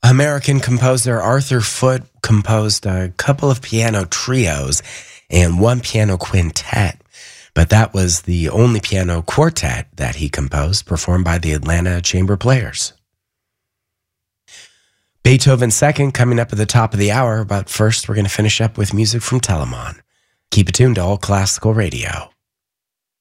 American composer Arthur Foote composed a couple of piano trios and one piano quintet, but that was the only piano quartet that he composed, performed by the Atlanta Chamber Players. Beethoven Second coming up at the top of the hour, but first we're going to finish up with music from Telemann. Keep it tuned to All Classical Radio.